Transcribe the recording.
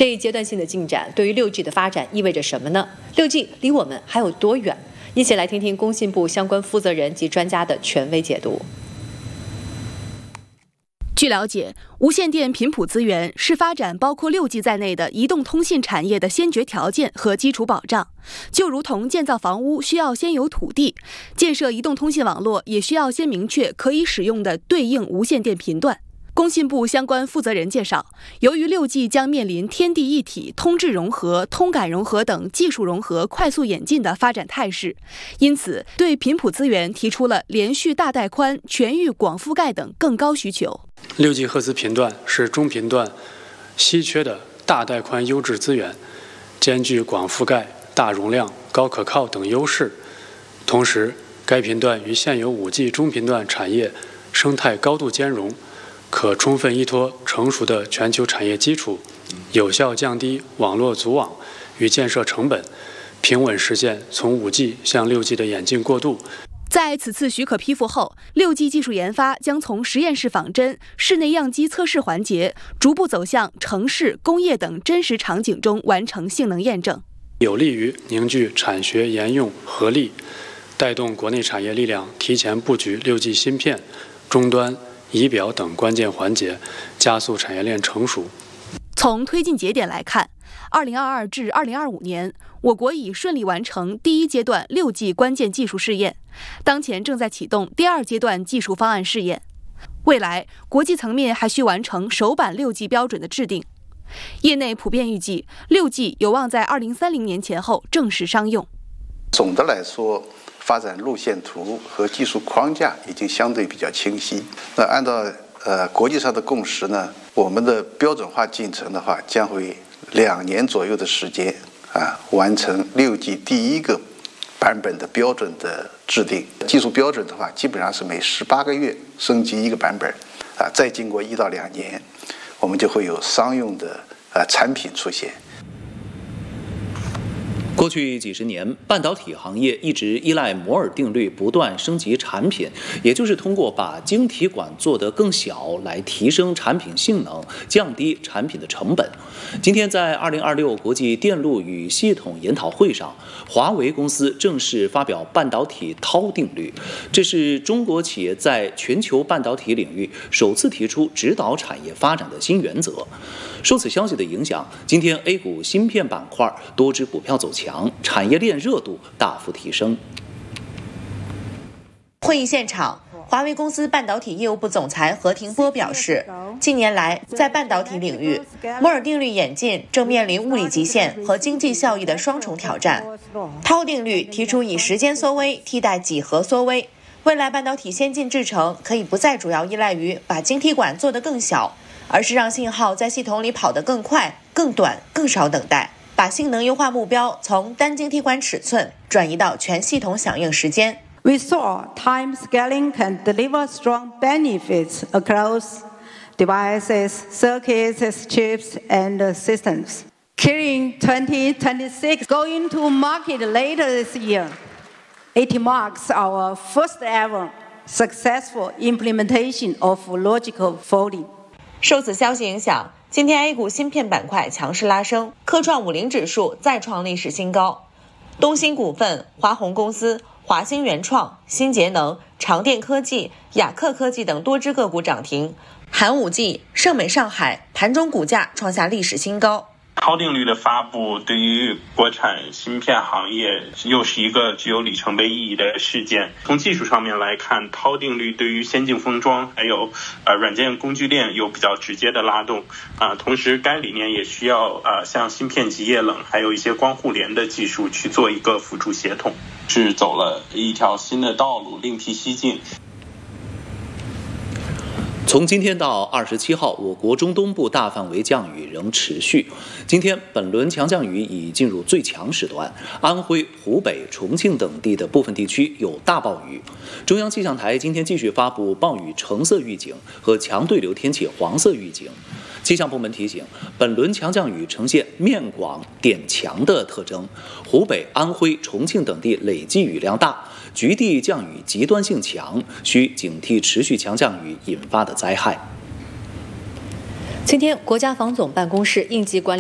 这一阶段性的进展对于6G 的发展意味着什么呢？6G 离我们还有多远？一起来听听工信部相关负责人及专家的权威解读。 据了解，无线电频谱资源是发展包括6G 在内的移动通信产业的先决条件和基础保障。就如同建造房屋需要先有土地，建设移动通信网络也需要先明确可以使用的对应无线电频段。工信部相关负责人介绍，由于6G 将面临天地一体、通智融合、通感融合等技术融合快速演进的发展态势，因此对频谱资源提出了连续大带宽、全域广覆盖等更高需求。 6G 赫兹频段是中频段稀缺的大带宽优质资源，兼具广覆盖、大容量、高可靠等优势。同时，该频段与现有5G 中频段产业生态高度兼容，可充分依托成熟的全球产业基础，有效降低网络组网与建设成本，平稳实现从5G 向6G 的演进过渡。 在此次许可批复后，6G 技术研发将从实验室仿真、室内样机测试环节，逐步走向城市、工业等真实场景中完成性能验证， 有利于凝聚产学研用合力，带动国内产业力量提前布局6G 芯片、终端、仪表等关键环节，加速产业链成熟。 从推进节点来看，2022至2025年，我国已顺利完成第1阶段6G 关键技术试验，当前正在启动第2阶段技术方案试验。未来，国际层面还需完成首版6G 标准的制定。业内普遍预计，6G 有望在2030年前后正式商用。 总的来说，发展路线图和技术框架已经相对比较清晰。那按照国际上的共识呢，我们的标准化进程的话，将会2年左右的时间完成6G 第1个版本的标准的制定。技术标准的话，基本上是每18个月升级1个版本再经过1到2年，我们就会有商用的产品出现。 过去几十年，半导体行业一直依赖摩尔定律不断升级产品，也就是通过把晶体管做得更小来提升产品性能，降低产品的成本。今天在2026国际电路与系统研讨会上，华为公司正式发表半导体涛定律，这是中国企业在全球半导体领域首次提出指导产业发展的新原则。受此消息的影响，今天 A 股芯片板块多只股票走强，产业链热度大幅提升。 会议现场，华为公司半导体业务部总裁何庭波表示，近年来在半导体领域，摩尔定律演进正面临物理极限和经济效益的双重挑战。涛定律提出以时间缩微替代几何缩微，未来半导体先进制程可以不再主要依赖于把晶体管做得更小，而是让信号在系统里跑得更快、更短、更少等待，把性能优化目标从单晶体管尺寸转移到全系统响应时间。 We saw time scaling can deliver strong benefits across devices, circuits, chips, and systems. Kirin 2026 going to market later this year. It marks our first ever successful implementation of logical folding. 受此消息影响，今天 A 股芯片板块强势拉升，科创50指数再创历史新高。东芯股份、华虹公司、华星原创、新节能、长电科技、雅克科技等多只个股涨停。寒武纪、盛美上海盘中股价创下历史新高。 涛定律的发布对于国产芯片行业又是一个具有里程碑意义的事件。从技术上面来看，涛定律对于先进封装还有软件工具链有比较直接的拉动同时该理念也需要像芯片级液冷还有一些光互联的技术去做一个辅助协同，是走了一条新的道路，另辟蹊径。 从今天到27号，我国中东部大范围降雨仍持续。今天本轮强降雨已进入最强时段，安徽、湖北、重庆等地的部分地区有大暴雨。中央气象台今天继续发布暴雨橙色预警和强对流天气黄色预警。气象部门提醒，本轮强降雨呈现面广点强的特征，湖北、安徽、重庆等地累计雨量大，局地降雨极端性强，需警惕持续强降雨引发的灾害。 今天，国家防总办公室应急管理